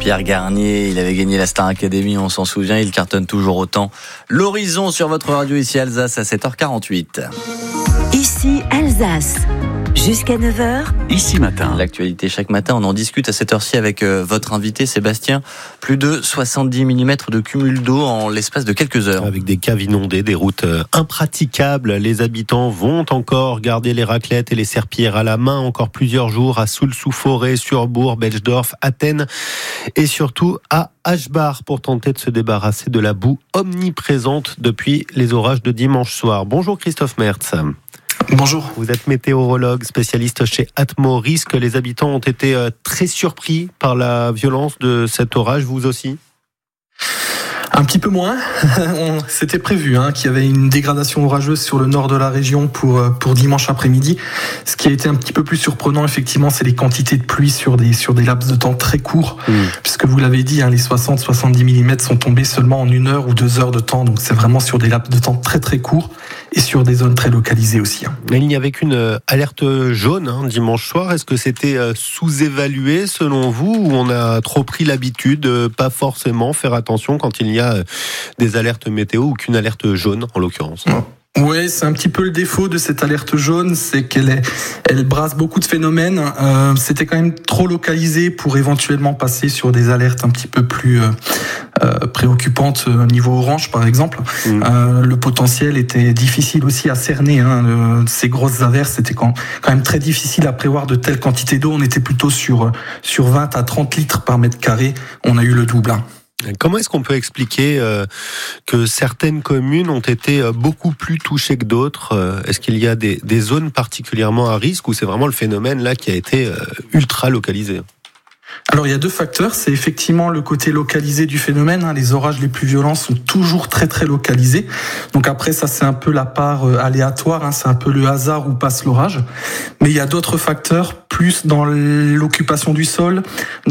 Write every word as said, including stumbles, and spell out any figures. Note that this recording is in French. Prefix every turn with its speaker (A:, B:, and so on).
A: Pierre Garnier, il avait gagné la Star Academy, on s'en souvient, il cartonne toujours autant. L'horizon sur votre radio ici Alsace à sept heures quarante-huit.
B: Ici Alsace. Jusqu'à neuf heures.
C: Ici matin.
A: L'actualité chaque matin, on en discute à cette heure-ci avec euh, votre invité Sébastien. Plus de soixante-dix millimètres de cumul d'eau en l'espace de quelques heures.
D: Avec des caves inondées, des routes euh, impraticables. Les habitants vont encore garder les raclettes et les serpillères à la main encore plusieurs jours à Soultz-sous-Forêt, Surbourg, Betschdorf, Athènes et surtout à Aschbach pour tenter de se débarrasser de la boue omniprésente depuis les orages de dimanche soir. Bonjour Christophe Mertz.
E: Bonjour.
D: Vous êtes météorologue, spécialiste chez Atmo Risque. Les habitants ont été très surpris par la violence de cet orage, vous aussi ?
E: Un petit peu moins. C'était prévu hein, qu'il y avait une dégradation orageuse sur le nord de la région pour, pour dimanche après-midi. Ce qui a été un petit peu plus surprenant, effectivement, c'est les quantités de pluie sur des, sur des laps de temps très courts. Mmh. Puisque vous l'avez dit, hein, les soixante à soixante-dix millimètres sont tombés seulement en une heure ou deux heures de temps. Donc c'est vraiment sur des laps de temps très très courts et sur des zones très localisées aussi. Hein.
D: Mais il n'y avait qu'une alerte jaune hein, dimanche soir. Est-ce que c'était sous-évalué selon vous ou on a trop pris l'habitude de pas forcément faire attention quand il y a des alertes météo ou qu'une alerte jaune en l'occurrence?
E: Oui, c'est un petit peu le défaut de cette alerte jaune, c'est qu'elle est, elle brasse beaucoup de phénomènes. Euh, c'était quand même trop localisé pour éventuellement passer sur des alertes un petit peu plus euh, euh, préoccupantes au niveau orange, par exemple. Mmh. Euh, le potentiel était difficile aussi à cerner. Hein. Le, ces grosses averses, c'était quand, quand même très difficile à prévoir de telles quantités d'eau. On était plutôt sur sur vingt à trente litres par mètre carré. On a eu le double. Hein.
D: Comment est-ce qu'on peut expliquer euh, que certaines communes ont été euh, beaucoup plus touchées que d'autres ? euh, Est-ce qu'il y a des, des zones particulièrement à risque ou c'est vraiment le phénomène là qui a été euh, ultra localisé ?
E: Alors il y a deux facteurs, c'est effectivement le côté localisé du phénomène, hein. Les orages les plus violents sont toujours très très localisés, donc après ça c'est un peu la part euh, aléatoire, hein. C'est un peu le hasard où passe l'orage, mais il y a d'autres facteurs plus dans l'occupation du sol,